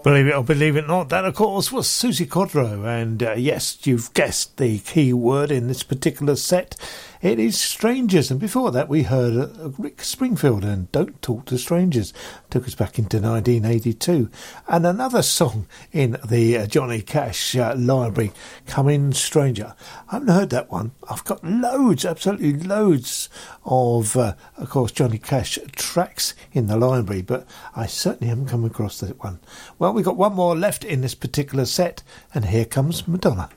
Believe it or believe it not, that of course was Susie Quadro, and yes, you've guessed the key word in this particular set. It is Strangers, and before that we heard Rick Springfield and Don't Talk to Strangers. Took us back into 1982. And another song in the Johnny Cash library, Come Stranger. I haven't heard that one. I've got loads, absolutely loads of course, Johnny Cash tracks in the library, but I certainly haven't come across that one. Well, we've got one more left in this particular set, and here comes Madonna.